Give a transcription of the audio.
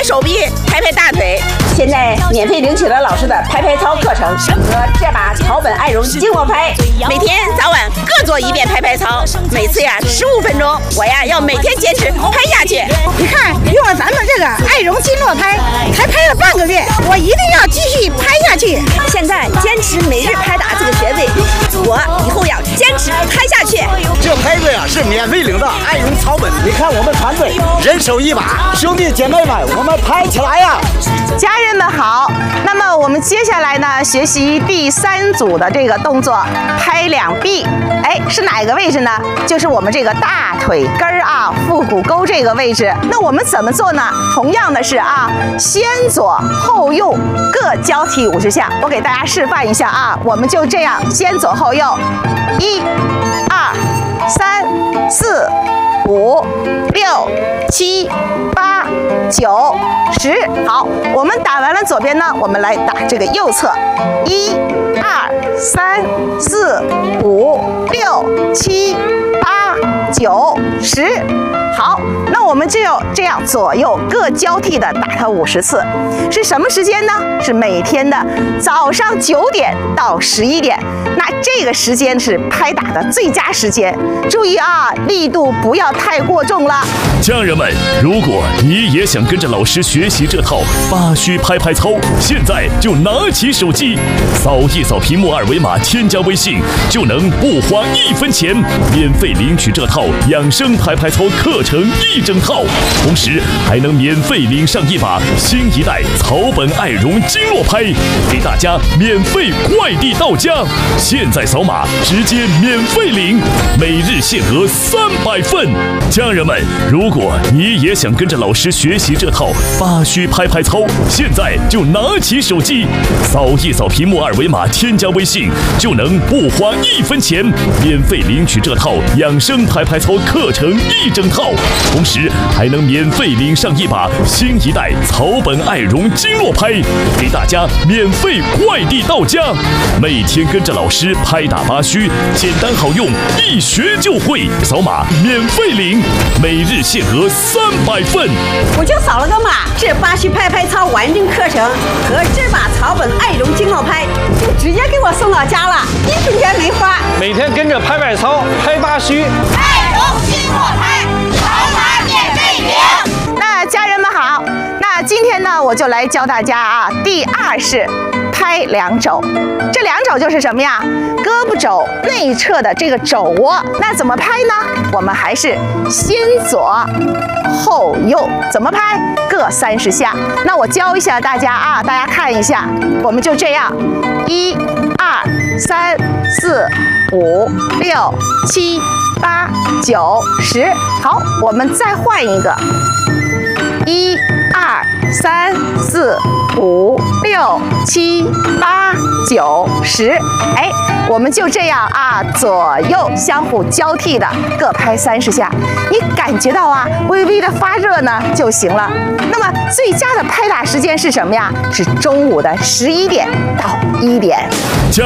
手臂，拍拍大腿。现在免费领取了老师的拍拍操课程和这把草本爱绒经络拍，每天早晚各做1遍拍拍操，每次呀15分钟。我呀要每天坚持拍下去。 你看，用了咱们这个爱绒经络拍，才拍了半个月，我一定要继续拍下去。 现在坚持每日拍打这个穴位，我以后要坚持拍下去。 这拍子呀是免费领的爱绒草本，你看我们团队人手一把，兄弟姐妹们，我们拍起来呀！ 家人们好，那么我们接下来呢，学习第3组的这个动作，拍两臂。哎，是哪个位置呢？就是我们这个大腿根儿啊，腹股沟这个位置。那我们怎么做呢？同样的是啊，先左后右各交替50下。我给大家示范一下啊，我们就这样，先左后右，1、2、3、4、5、6、7、8、9、10。好，我们打完了左边呢，我们来打这个右侧，1、2、3、4、5、6、7、8、9、10。好，那我们就要这样左右各交替的打它50次。是什么时间呢？是每天的早上9点到11点。那这个时间是拍打的最佳时间。注意啊，力度不要太过重了。 家人们，如果你也想跟着老师学习这套8虚拍拍操，现在就拿起手机，扫一扫屏幕2维码，添加微信，就能不花1分钱，免费领取这套养生拍拍操课程1整套，同时还能免费领上一把新一代草本爱绒经络拍，给大家免费快递到家。现在扫码直接免费领，每日限额300份。家人们，如果你也想跟着老师学习这套8虚拍拍操，现在就拿起手机，扫一扫屏幕2维码，添加微信，就能不花1分钱，免费领取这套养生拍拍操课程1整套，同时还能免费领上一把新一代草本爱绒经络拍，给大家免费快递到家。每天跟着老师拍打8虚，简单好用，一学就会。扫码免费领，每日限额300份。 我就扫了个码，这8虚拍拍操完整课程和这把草本爱绒经络拍就直接给我送到家了，1分钱没花。 每天跟着拍拍操，拍8虚， 爱绒经络拍，扫码免费领。 那家人们好，那今天呢，我就来教大家啊，第2式拍2肘。这2肘就是什么呀？胳膊肘内侧的这个肘窝。那怎么拍呢？我们还是先左后右，怎么拍？各30下。那我教一下大家啊，大家看一下，我们就这样，1、2、3、4、5、6、7、8、9、10。好，我们再换一个，1、2、3、4、5、6、7、8、9、10。哎，我们就这样啊，左右相互交替的各拍30下。你感觉到啊，微微的发热呢就行了。那么最佳的拍打时间是什么呀？是中午的11点到1点。 家